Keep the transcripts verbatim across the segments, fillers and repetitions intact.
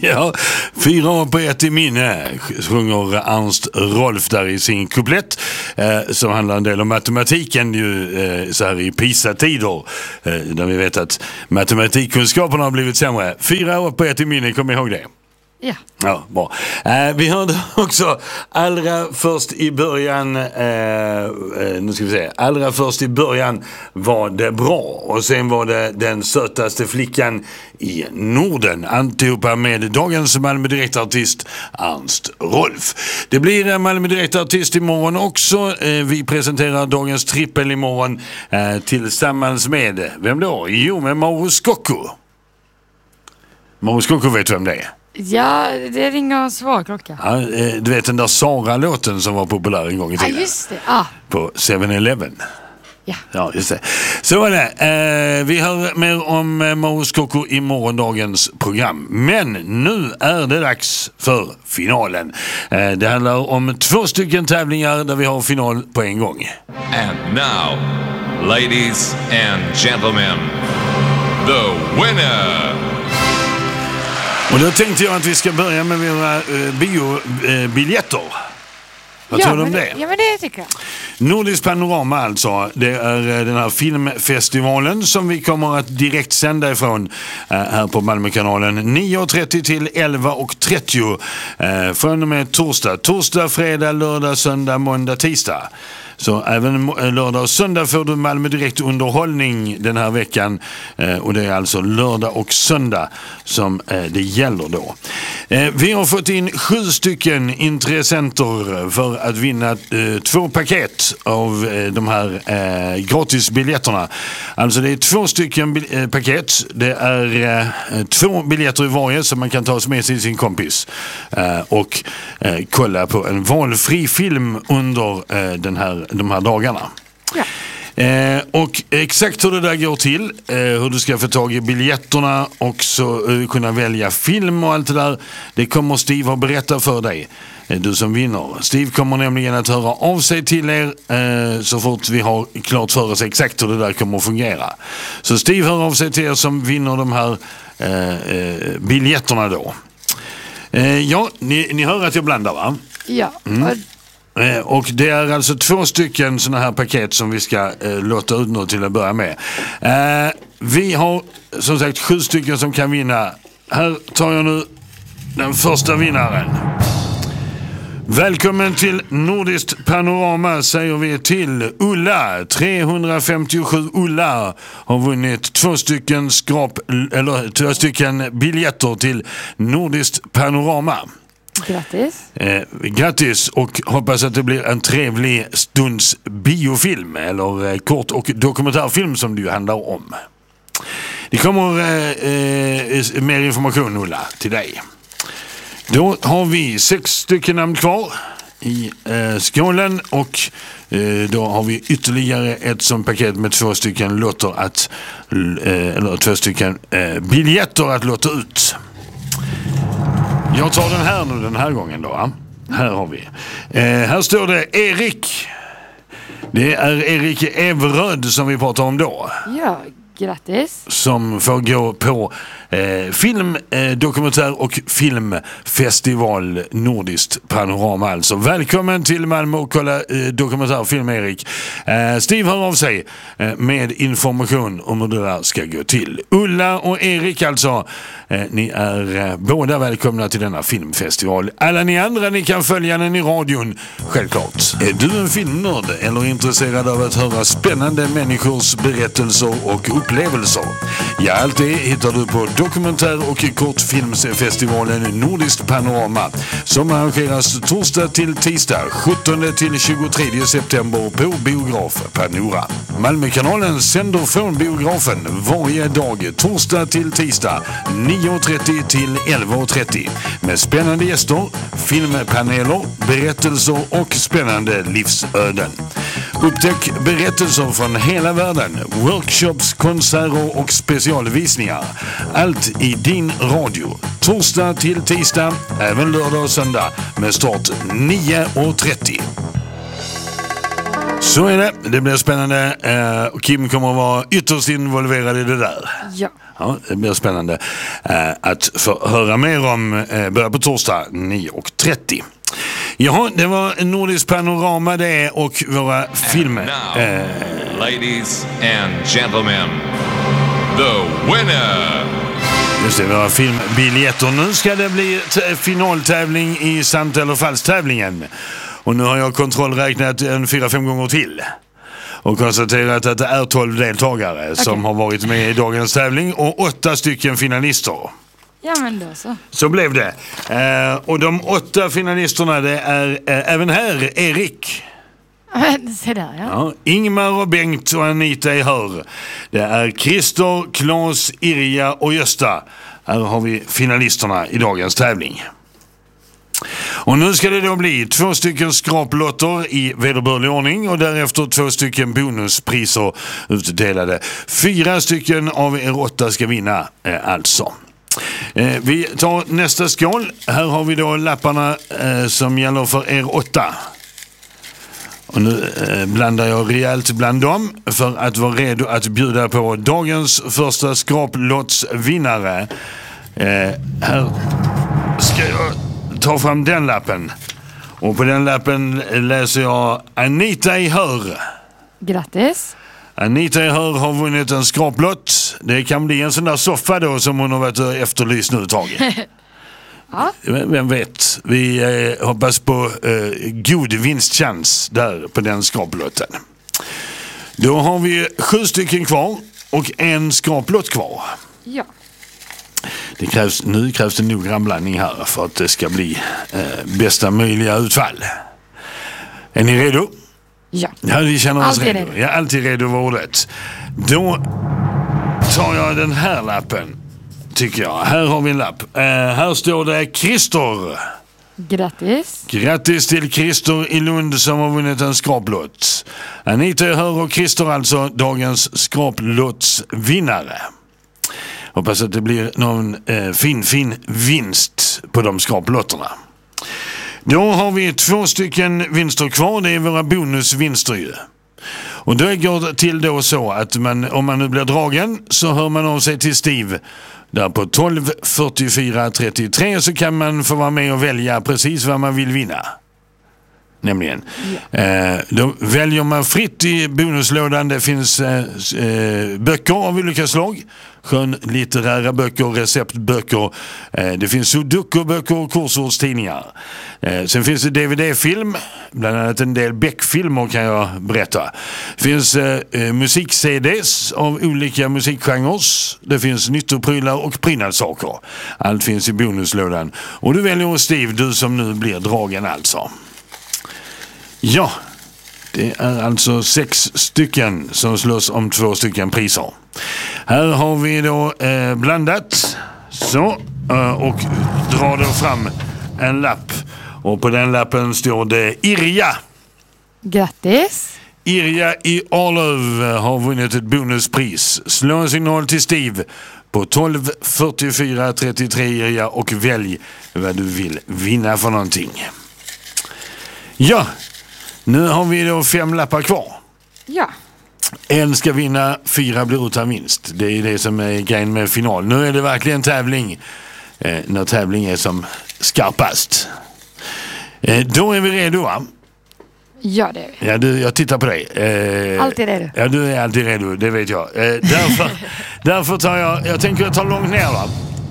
Ja, fyra år på ett i minne sjunger Ernst Rolf där i sin kuplett eh, som handlar en del om matematiken ju eh, så här i PISA-tider eh, där vi vet att matematikkunskaperna har blivit sämre. Fyra år på ett i minne, kom ihåg det. Ja. Ja, bra. Eh, vi hörde också allra först i början eh, eh, nu ska vi se, allra först i början var det bra och sen var det den sötaste flickan i Norden, alltihopa med dagens Malmö direktartist Ernst Rolf. Det blir Malmö direktartist imorgon också. Eh, vi presenterar dagens trippel imorgon eh, tillsammans med, vem då? Jo, med Mauro Scocco. Mauro Scocco vet vem det är. Ja, det ringer och svar klocka. Ja, du vet den där Sara-låten som var populär en gång i tiden. Ja, just det. Ah. På seven eleven. Ja. Ja, just det. Så var det. Eh, vi hör mer om eh, Mauro Scocco i morgondagens program. Men nu är det dags för finalen. Eh, det handlar om två stycken tävlingar där vi har final på en gång. And now, ladies and gentlemen, the winner! Och då tänkte jag att vi ska börja med våra eh, biobiljetter. Eh, Vad ja, tror du om men, det? Ja, men det tycker jag. Nordisk Panorama alltså. Det är eh, den här filmfestivalen som vi kommer att direkt sända ifrån eh, här på Malmökanalen. nio trettio till elva trettio eh, från och med torsdag. Torsdag, fredag, lördag, söndag, måndag, tisdag. Så även lördag och söndag får du Malmö direkt underhållning den här veckan. Eh, och det är alltså lördag och söndag som eh, det gäller då. Eh, vi har fått in sju stycken intressenter för att vinna eh, två paket av eh, de här eh, gratisbiljetterna. Alltså det är två stycken bil- eh, paket. Det är eh, två biljetter i varje som man kan ta med sig sin kompis. Eh, och eh, kolla på en valfri film under eh, den här de här dagarna. Ja. Eh, och exakt hur det där går till, eh, hur du ska få tag i biljetterna och så eh, kunna välja film och allt det där, det kommer Steve att berätta för dig, eh, du som vinner. Steve kommer nämligen att höra av sig till er eh, så fort vi har klart för oss exakt hur det där kommer att fungera. Så Steve hör av sig till er som vinner de här eh, eh, biljetterna då. Eh, ja, ni, ni hör att jag blandar, va? Ja. Mm. Och Eh, och det är alltså två stycken såna här paket som vi ska eh, låta ut nu till att börja med. Eh, vi har som sagt sju stycken som kan vinna. Här tar jag nu den första vinnaren. Välkommen till Nordiskt Panorama säger vi till Ulla. trehundrafemtiosju Ulla har vunnit två stycken skrap, eller två stycken biljetter till Nordiskt Panorama. grattis. Eh, grattis och hoppas att det blir en trevlig stunds biofilm eller eh, kort- och dokumentärfilm som det ju handlar om. Det kommer eh, eh, mer information, Ulla, till dig. Då har vi sex stycken namn kvar i eh, skålen och eh, då har vi ytterligare ett som paket med två stycken lotter att eh, eller två stycken eh, biljetter att låta ut. Jag tar den här nu den här gången då. Va? Här har vi. Eh, här står det Erik. Det är Erik Everöd som vi pratar om då. Ja, grattis. Som får gå på eh, film, eh, dokumentär och filmfestival Nordiskt Panorama. Alltså välkommen till Malmö och kolla eh, dokumentärfilm, Erik. Eh, Steve hör av sig eh, med information om hur det där ska gå till. Ulla och Erik alltså, eh, ni är eh, båda välkomna till denna filmfestival. Alla ni andra, ni kan följa den i radion, självklart. Är du en filmnörd eller intresserad av att höra spännande människors berättelser och upplevelser? Ja, allt det hittar du på dokumentär- och kortfilmsfestivalen Nordiskt Panorama som arrangeras torsdag till tisdag sjuttonde till tjugotredje september på biograf Panora. Malmökanalen sänder från biografen varje dag torsdag till tisdag nio trettio till elva trettio med spännande gäster, filmpaneler, berättelser och spännande livsöden. Upptäck berättelser från hela världen, workshops, konserter och specialvisningar. Allt i din radio. Torsdag till tisdag, även lördag och söndag med start nio trettio. Så är det. Det blir spännande. Eh, Kim kommer att vara ytterst involverad i det där. Ja. Ja, det blir spännande eh, att få höra mer om. Eh, börjar på torsdag nio och trettio. Jaha, det var en nordisk panorama det och våra filmer. Now, Eh, ladies and gentlemen, the winner! just det, våra filmbiljetter. Nu ska det bli t- finaltävling i sant eller falskt tävlingen. Och nu har jag kontrollräknat en fyra, fem gånger till. Och konstaterat att det är tolv deltagare okay. som har varit med i dagens tävling och åtta stycken finalister. Ja, men då så. Så blev det. Eh, och de åtta finalisterna, det är eh, även här Erik. Se där, ja. Ja, Ingmar och Bengt och Anita är här. Det är Christer, Claes, Irja och Gösta. Här har vi finalisterna i dagens tävling. Och nu ska det då bli två stycken skraplotter i vederbörlig ordning och därefter två stycken bonuspriser utdelade. Fyra stycken av er åtta ska vinna eh, alltså. Eh, vi tar nästa skål. Här har vi då lapparna eh, som gäller för er åtta. Och nu eh, blandar jag rejält bland dem för att vara redo att bjuda på dagens första skraplottsvinnare. Eh, här ska jag ta fram den lappen. Och på den lappen läser jag Anita i Hör. Grattis. Anita i Hör har vunnit en skraplott. Det kan bli en sån där soffa då som hon har varit efterlyst nu ett tag. Ja. Vem vet, vi eh, hoppas på eh, god vinstchans där på den skraplotten. Då har vi sju stycken kvar och en skraplott kvar. Ja. Det krävs, nu krävs det noggrann blandning här för att det ska bli eh, bästa möjliga utfall. Är ni redo? Ja. Ja, vi känner oss Alltid redo. redo. Jag är alltid redo var ordet. Då tar jag den här lappen, tycker jag. Här har vi en lapp. Eh, här står det Christer. Grattis. Grattis till Christer i Lund som har vunnit en skraplott. Anita Hör och Christer alltså dagens skraplottsvinnare. Hoppas att det blir någon eh, fin, fin vinst på de skraplotterna. Då har vi två stycken vinster kvar. Det är våra bonusvinster ju. Och då går det till då så att man, om man nu blir dragen så hör man av sig till Steve. Där på tolv fyrtiofyra trettiotre så kan man få vara med och välja precis vad man vill vinna. Nämligen. Ja. Eh, då väljer man fritt i bonuslådan. Det finns eh, eh, böcker av olika slag. Skönlitterära böcker, receptböcker. Eh, det finns sudoku-böcker och kursordstidningar. Eh, sen finns det D V D-film. Bland annat en del Beck-filmer kan jag berätta. Det finns eh, musik-C Ds av olika musikgenrer. Det finns nyttoprylar och prydnadssaker. Allt finns i bonuslådan. Och du väljer Steve, du som nu blir dragen alltså. Ja, det är alltså sex stycken som slåss om två stycken priser. Här har vi då eh, blandat så eh, och drar då fram en lapp. Och på den lappen står det Irja. Grattis. Irja i Arlöv har vunnit ett bonuspris. Slå en signal till Steve på tolv fyrtiofyra trettiotre Irja och välj vad du vill vinna för någonting. Ja. Nu har vi då fem lappar kvar. Ja. En ska vinna, fyra blir utan vinst. Det är det som är grejen med final. Nu är det verkligen tävling. Eh, när tävling är som skarpast. Eh, då är vi redo, va? Ja, det är vi. Ja, du, jag tittar på dig. Eh, alltid redo. Ja, du är alltid redo, det vet jag. Eh, därför, därför tar jag, jag tänker jag tar långt ner, va?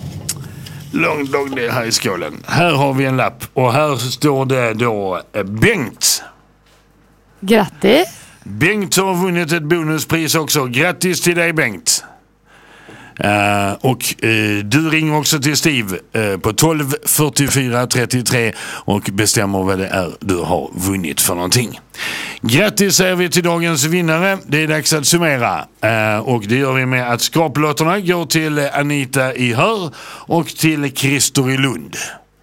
Långt, långt ner här i skålen. Här har vi en lapp och här står det då eh, Bengt. Grattis. Bengt har vunnit ett bonuspris också. Grattis till dig, Bengt. Uh, och uh, du ringer också till Steve uh, på tolv fyrtiofyra trettiotre och bestämmer vad det är du har vunnit för någonting. Grattis säger vi till dagens vinnare. Det är dags att summera. Uh, och det gör vi med att skraplotterna går till Anita i Hör och till Christer i Lund.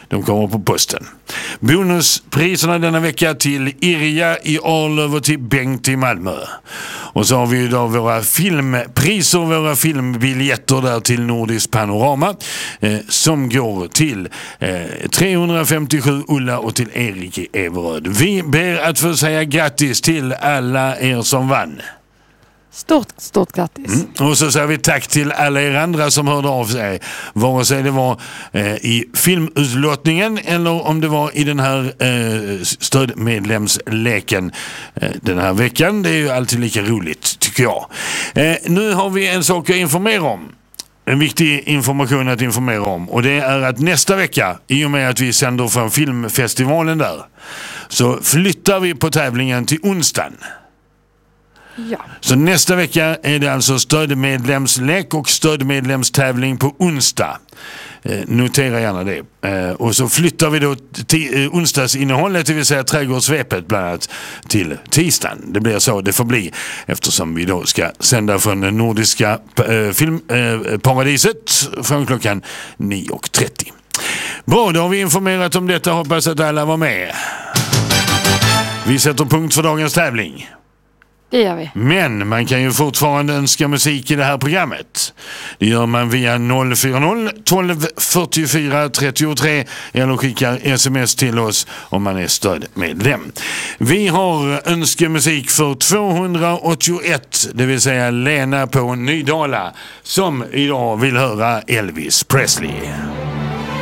De kommer på posten. Bonuspriserna denna vecka till Irja i Arlöv och till Bengt i Malmö. Och så har vi idag våra filmpriser, våra filmbiljetter där till Nordisk Panorama eh, som går till eh, trehundrafemtiosju Ulla och till Erik i Everöd. Vi ber att få säga grattis till alla er som vann. Stort, stort grattis. Mm. Och så säger vi tack till alla er andra som hörde av sig. Vare sig det var eh, i filmutlottningen eller om det var i den här eh, stödmedlemsleken eh, den här veckan. Det är ju alltid lika roligt tycker jag. Eh, nu har vi en sak att informera om. En viktig information att informera om. Och det är att nästa vecka, i och med att vi sänder från filmfestivalen där, så flyttar vi på tävlingen till onsdagen. Ja. Så nästa vecka är det alltså stödmedlemslek och stödmedlemstävling på onsdag. Eh, notera gärna det. Eh, och så flyttar vi då t- eh, onsdagsinnehållet, det vill säga trädgårdssvepet bland annat, till tisdagen. Det blir så det får bli eftersom vi då ska sända från den nordiska eh, filmparadiset eh, från klockan nio och trettio. Bra, då har vi informerat om detta. Hoppas att alla var med. Vi sätter punkt för dagens tävling. Det gör vi. Men man kan ju fortfarande önska musik i det här programmet. Det gör man via noll fyra noll tolv fyrtiofyra trettiotre eller skickar sms till oss om man är stödmedlem. Vi har önskemusik för tvåhundraåttioett, det vill säga Lena på Nydala, som idag vill höra Elvis Presley.